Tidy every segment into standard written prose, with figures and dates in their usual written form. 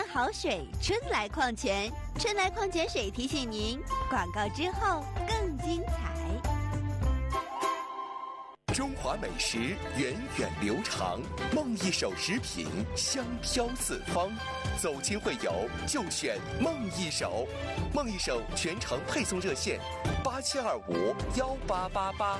泉好水，春来矿泉，春来矿泉水提醒您，广告之后更精彩。 中华美食源远流长，梦一手食品香飘四方。走亲会友就选梦一手，梦一手全程配送热线87251888。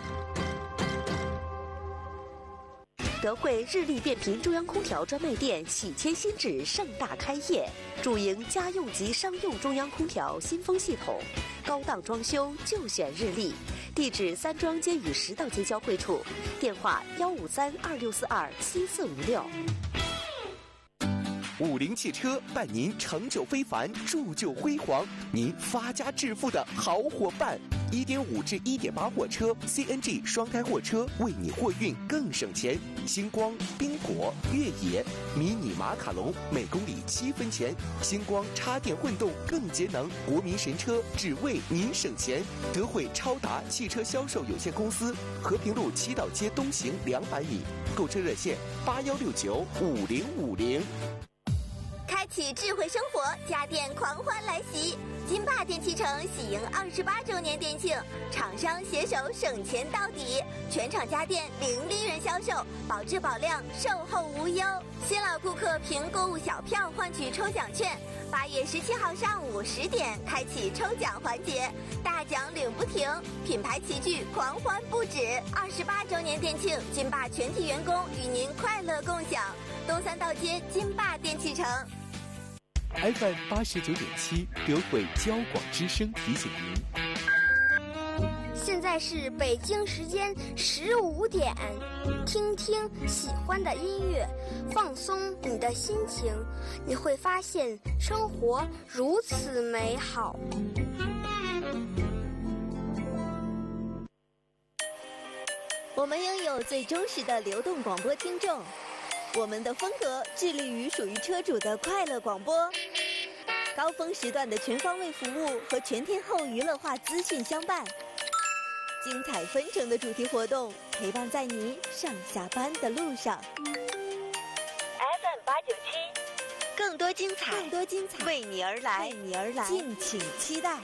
德惠日立变频中央空调专卖店喜迁新址盛大开业，主营家用及商用中央空调新风系统，高档装修就选日立。地址三庄街与10道街交汇处，电话15326427456。 50汽车伴您成就非凡，铸就辉煌，您发家致富的好伙伴。1.5至1.8货车 CNG 双胎货车，为你货运更省钱。星光、宾果、越野、迷你马卡龙每公里7分钱。星光插电混动更节能，国民神车，只为您省钱。德惠超达汽车销售有限公司，和平路7道街东行200米。购车热线81695050。 开启智慧生活，家电狂欢来袭！金霸电器城喜迎28周年店庆，厂商携手省钱到底，全场家电零利润销售，保质保量，售后无忧。新老顾客凭购物小票换取抽奖券。8月17号上午10点开启抽奖环节，大奖领不停，品牌齐聚，狂欢不止。28周年店庆，金霸全体员工与您快乐共享。东3道街金霸电器城。 FM 89.7德惠交广之声提醒您， 现在是北京时间15点，听听喜欢的音乐，放松你的心情，你会发现生活如此美好。 我们拥有最忠实的流动广播听众，我们的风格致力于属于车主的快乐广播，高峰时段的全方位服务和全天候娱乐化资讯相伴，精彩纷呈的主题活动陪伴在你上下班的路上。 FM 897， 更多精彩为你而来，敬请期待。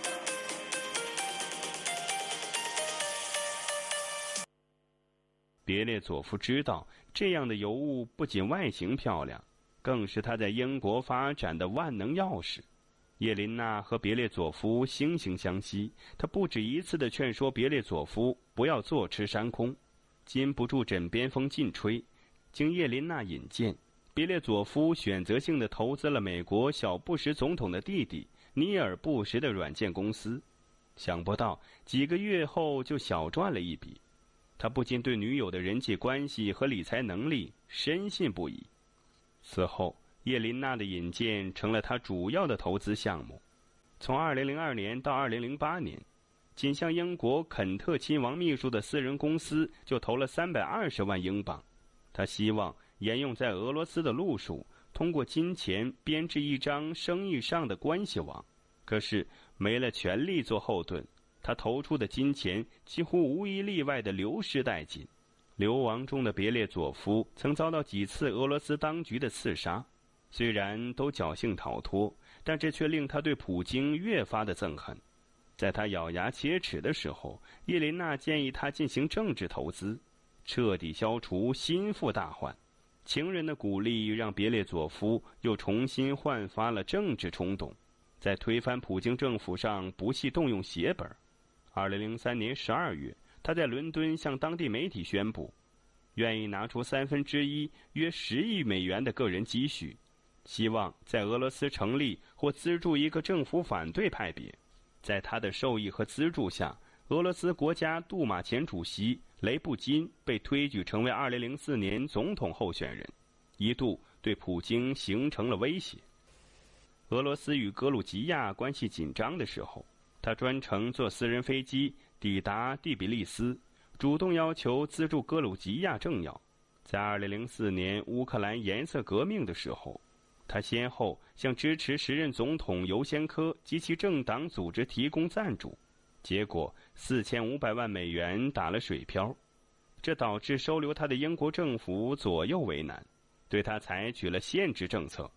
别列佐夫知道，这样的尤物不仅外形漂亮，更是他在英国发展的万能钥匙。叶琳娜和别列佐夫惺惺相惜，他不止一次地劝说别列佐夫不要坐吃山空，禁不住枕边风劲吹。经叶琳娜引荐，别列佐夫选择性地投资了美国小布什总统的弟弟尼尔·布什的软件公司，想不到几个月后就小赚了一笔。他不仅对女友的人际关系和理财能力深信不疑。此后，叶琳娜的引荐成了他主要的投资项目。从2002年到2008年，仅向英国肯特亲王秘书的私人公司就投了320万英镑。他希望沿用在俄罗斯的路数，通过金钱编织一张生意上的关系网。可是没了权力做后盾，他投出的金钱几乎无一例外地流失殆尽。流亡中的别列佐夫曾遭到几次俄罗斯当局的刺杀，虽然都侥幸逃脱，但这却令他对普京越发的憎恨。在他咬牙切齿的时候，叶琳娜建议他进行政治投资，彻底消除心腹大患。情人的鼓励让别列佐夫又重新焕发了政治冲动，在推翻普京政府上不惜动用血本。2003年12月，他在伦敦向当地媒体宣布，愿意拿出1/3约10亿美元的个人积蓄，希望在俄罗斯成立或资助一个政府反对派别。在他的授意和资助下，俄罗斯国家杜马前主席雷布金被推举成为2004年总统候选人，一度对普京形成了威胁。俄罗斯与格鲁吉亚关系紧张的时候，他专程坐私人飞机抵达第比利斯，主动要求资助格鲁吉亚政要。在2004年乌克兰颜色革命的时候，他先后向支持时任总统尤先科及其政党组织提供赞助，结果4500万美元打了水漂，这导致收留他的英国政府左右为难，对他采取了限制政策。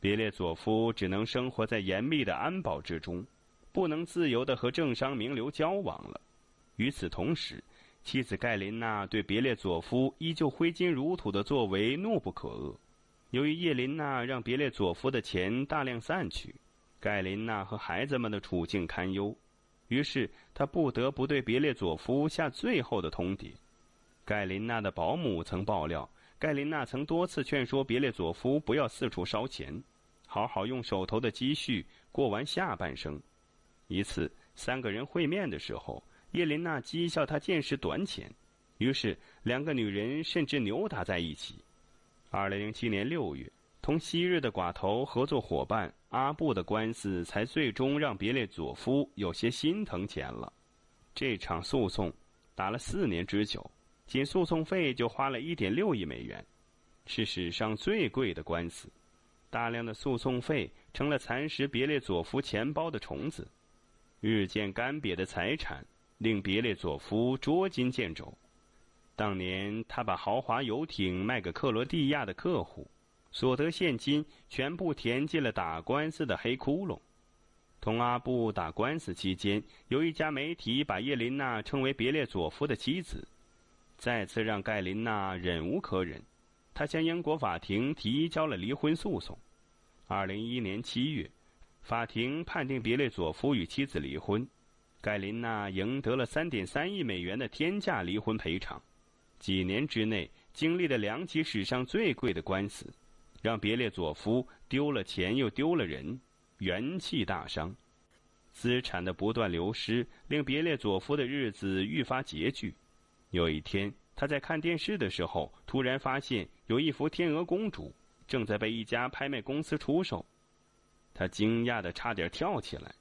别列佐夫只能生活在严密的安保之中，不能自由地和政商名流交往了。与此同时，妻子盖琳娜对别列佐夫依旧挥金如土的作为怒不可遏。由于叶琳娜让别列佐夫的钱大量散去，盖琳娜和孩子们的处境堪忧，于是他不得不对别列佐夫下最后的通牒。盖琳娜的保姆曾爆料，盖琳娜曾多次劝说别列佐夫不要四处烧钱，好好用手头的积蓄过完下半生。一次3个人会面的时候，叶琳娜讥笑他见识短浅，于是2个女人甚至扭打在一起。2007年6月，同昔日的寡头合作伙伴阿布的官司才最终让别列佐夫有些心疼钱了。这场诉讼打了4年之久，仅诉讼费就花了1.6亿美元，是史上最贵的官司。大量的诉讼费成了蚕食别列佐夫钱包的虫子，日渐干瘪的财产令别列佐夫捉襟见肘。当年他把豪华游艇卖给克罗地亚的客户，所得现金全部填进了打官司的黑窟窿。同阿布打官司期间，有一家媒体把叶琳娜称为别列佐夫的妻子，再次让盖琳娜忍无可忍，她向英国法庭提交了离婚诉讼。2011年7月，法庭判定别列佐夫与妻子离婚，盖琳娜赢得了3.3亿美元的天价离婚赔偿。几年之内经历了2起史上最贵的官司，让别列佐夫丢了钱又丢了人，元气大伤。资产的不断流失令别列佐夫的日子愈发拮据。有一天，他在看电视的时候，突然发现有一幅天鹅公主正在被一家拍卖公司出售。他惊讶得差点跳起来。